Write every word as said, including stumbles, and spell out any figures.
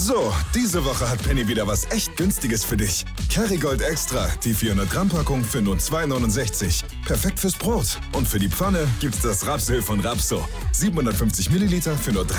So, diese Woche hat Penny wieder was echt Günstiges für dich. Kerrygold Extra, die vierhundert Gramm Packung für nur zwei neunundsechzig. Perfekt fürs Brot. Und für die Pfanne gibt's das Rapsöl von Rapso. siebenhundertfünfzig Milliliter für nur